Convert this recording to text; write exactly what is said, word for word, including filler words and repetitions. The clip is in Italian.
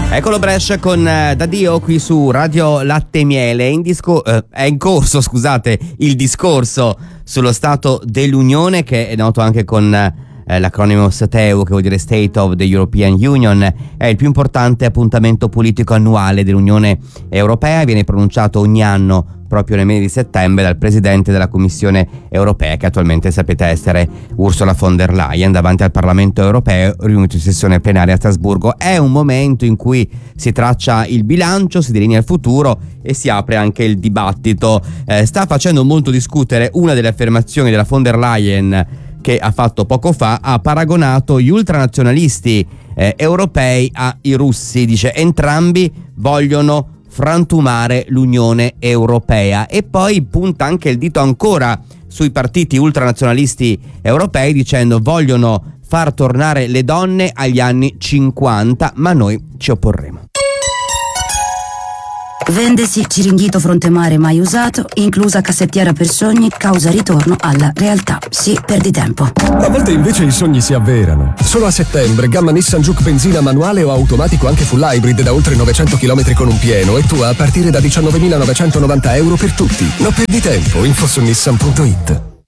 Eccolo Brescia con uh, Daddio qui su Radio Latte e Miele. In disco- uh, è in corso, scusate, il discorso sullo Stato dell'Unione, che è noto anche con uh, l'acronimo S T E U, che vuol dire State of the European Union. È il più importante appuntamento politico annuale dell'Unione Europea e viene pronunciato ogni anno proprio nel mese di settembre dal presidente della Commissione Europea, che attualmente sapete essere Ursula von der Leyen, davanti al Parlamento Europeo riunito in sessione plenaria a Strasburgo. È un momento in cui si traccia il bilancio, si delinea il futuro e si apre anche il dibattito. Eh, sta facendo molto discutere una delle affermazioni della von der Leyen che ha fatto poco fa. Ha paragonato gli ultranazionalisti eh, europei ai russi. Dice: entrambi vogliono frantumare l'Unione Europea, e poi punta anche il dito ancora sui partiti ultranazionalisti europei dicendo: vogliono far tornare le donne agli anni cinquanta, ma noi ci opporremo. Vendesi Ciringhito Frontemare mai usato, inclusa cassettiera per sogni, causa ritorno alla realtà. Sì, perdi tempo. A volte invece i sogni si avverano. Solo a settembre, gamma Nissan Juke benzina manuale o automatico anche full hybrid da oltre novecento chilometri con un pieno, e tu a partire da diciannovemilanovecentonovanta euro per tutti. Non perdi tempo, info su nissan punto it.